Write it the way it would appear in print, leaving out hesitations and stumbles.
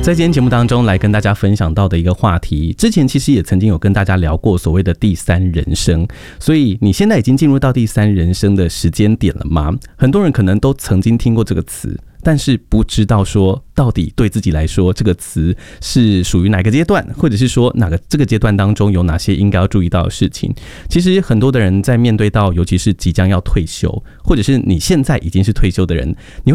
在今天节目当中来跟大家分享到的一个话题，之前其实也曾经有跟大家聊过所谓的第三人生，所以你现在已经进入到第三人生的时间点了吗？很多人可能都曾经听过这个词，但是不知道说到底对自己来说这个词是属于哪个阶段，或者是说这个阶段当中有哪些应该要注意到的事情。其实很多的人在面对到尤其是即将要退休，或者是你现在已经是退休的人，你会